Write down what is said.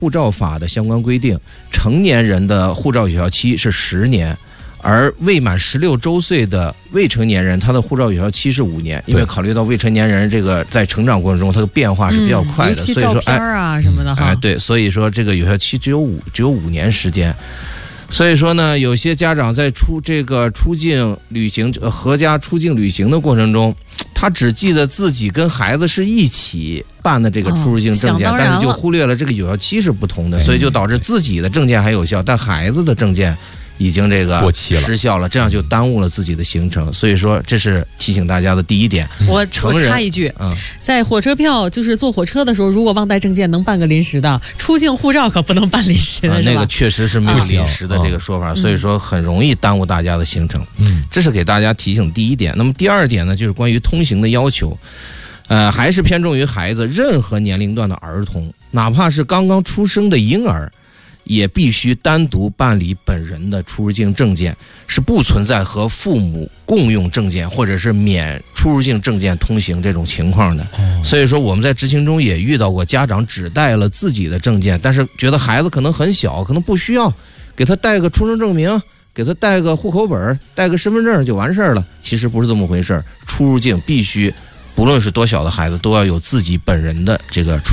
护照法的相关规定，成年人的护照有效期是10年。而未满16周岁的未成年人，他的护照有效期是5年，因为考虑到未成年人这个在成长过程中，他的变化是比较快的， 所以说照片啊什么的哈， 对，所以说这个有效期只有5年时间。所以说呢，有些家长在出境旅行合家出境旅行的过程中，他只记得自己跟孩子是一起办的这个出入境证件，但是就忽略了这个有效期是不同的，所以就导致自己的证件还有效，但孩子的证件已经这个过期了， 失效了，这样就耽误了自己的行程。所以说，这是提醒大家的第一点。 我插一句，在火车票就是坐火车的时候，如果忘带证件，能办个临时的；出境护照可不能办临时的， 那个确实是没有临时的这个说法，所以说很容易耽误大家的行程。这是给大家提醒第一点。那么第二点呢，就是关于通行的要求。还是偏重于孩子，任何年龄段的儿童，哪怕是刚刚出生的婴儿，也必须单独办理本人的出入境证件，是不存在和父母共用证件或者是免出入境证件通行这种情况的。所以说我们在执行中也遇到过家长只带了自己的证件，但是觉得孩子可能很小，可能不需要，给他带个出生证明，给他带个户口本，带个身份证就完事儿了。其实不是这么回事，出入境必须不论是多小的孩子都要有自己本人的这个